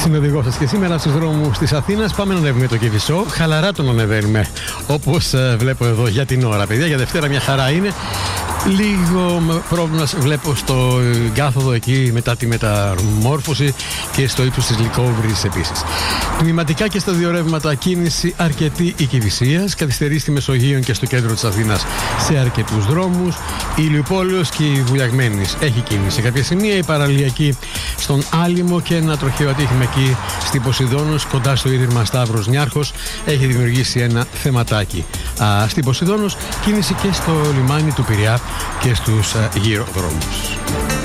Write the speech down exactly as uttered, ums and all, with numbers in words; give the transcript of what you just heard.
συνοδηγός σας και σήμερα στους δρόμους της Αθήνας. Πάμε να ανέβουμε το Κηφισό. Χαλαρά τον ανεβαίνουμε, όπως ε, βλέπω εδώ για την ώρα, παιδιά. Για Δευτέρα μια χαρά είναι. Λίγο πρόβλημα βλέπω στο κάθοδο εκεί μετά τη μεταμόρφωση και στο ύψος της Λυκόβρης επίσης. Τμηματικά και στα δύο ρεύματα κίνηση αρκετή η Κηφισίας. Καθυστερεί στη Μεσογείο και στο κέντρο της Αθήνας σε αρκετούς δρόμους. Η Ηλιουπόλεως και η Βουλιαγμένης έχει κίνηση. Σε κάποια σημεία η παραλιακή στον Άλυμο και ένα τροχαίο ατύχημα εκεί στην Ποσειδώνος κοντά στο ίδρυμα Σταύρος Νιάρχος έχει δημιουργήσει ένα θεματάκι. Α, στην Ποσειδώνος κίνηση και στο λιμάνι του Πειραιά και στους γύρω δρόμους.